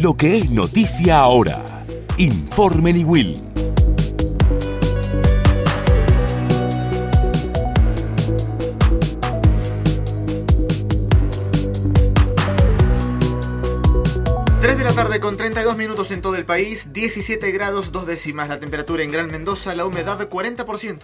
Lo que es noticia ahora. Informe Niwil. De la tarde con 32 minutos en todo el país, 17 grados 2 décimas la temperatura en Gran Mendoza, la humedad 40%.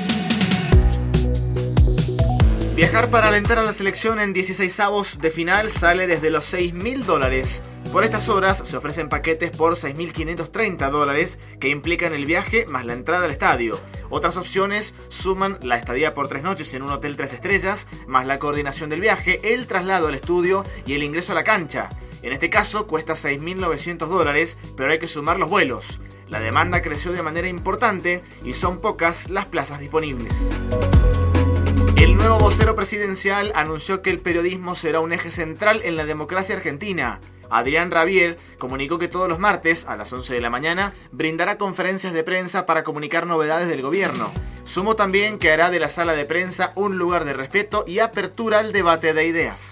Viajar para alentar a la selección en 16avos de final sale desde los $6.000. Por estas horas se ofrecen paquetes por $6.530 que implican el viaje más la entrada al estadio. Otras opciones suman la estadía por 3 noches en un hotel 3 estrellas, más la coordinación del viaje, el traslado al estudio y el ingreso a la cancha. En este caso cuesta $6.900, pero hay que sumar los vuelos. La demanda creció de manera importante y son pocas las plazas disponibles. El nuevo vocero presidencial anunció que el periodismo será un eje central en la democracia argentina. Adrián Rabier comunicó que todos los martes a las 11 de la mañana brindará conferencias de prensa para comunicar novedades del gobierno. Sumó también que hará de la sala de prensa un lugar de respeto y apertura al debate de ideas.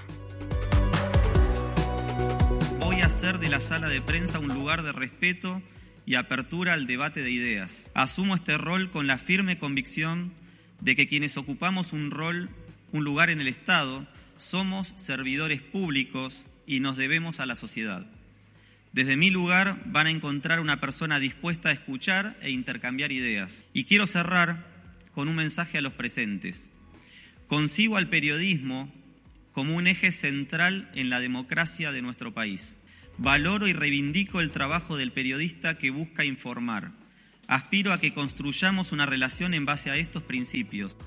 Voy a hacer de la sala de prensa un lugar de respeto y apertura al debate de ideas. Asumo este rol con la firme convicción de que quienes ocupamos un lugar en el Estado, somos servidores públicos y nos debemos a la sociedad. Desde mi lugar van a encontrar una persona dispuesta a escuchar e intercambiar ideas. Y quiero cerrar con un mensaje a los presentes. Concibo al periodismo como un eje central en la democracia de nuestro país. Valoro y reivindico el trabajo del periodista que busca informar. Aspiro a que construyamos una relación en base a estos principios.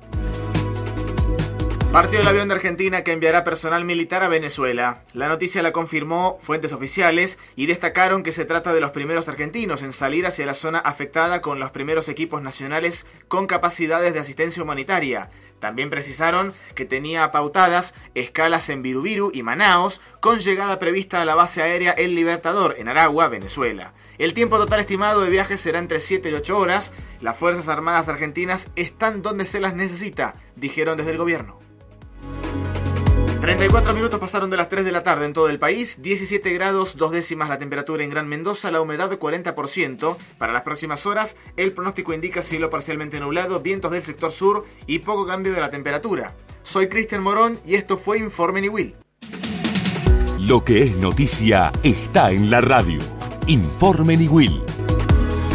Partió el avión de Argentina que enviará personal militar a Venezuela. La noticia la confirmó fuentes oficiales y destacaron que se trata de los primeros argentinos en salir hacia la zona afectada con los primeros equipos nacionales con capacidades de asistencia humanitaria. También precisaron que tenía pautadas escalas en Virubiru y Manaos, con llegada prevista a la base aérea El Libertador en Aragua, Venezuela. El tiempo total estimado de viaje será entre 7 y 8 horas. Las Fuerzas Armadas Argentinas están donde se las necesita, dijeron desde el gobierno. 34 minutos pasaron de las 3 de la tarde en todo el país, 17 grados 2 décimas la temperatura en Gran Mendoza, la humedad 40%. Para las próximas horas, el pronóstico indica cielo parcialmente nublado, vientos del sector sur y poco cambio de la temperatura. Soy Cristian Morón y esto fue Informe Niwil. Lo que es noticia está en la radio. Informe Niwil.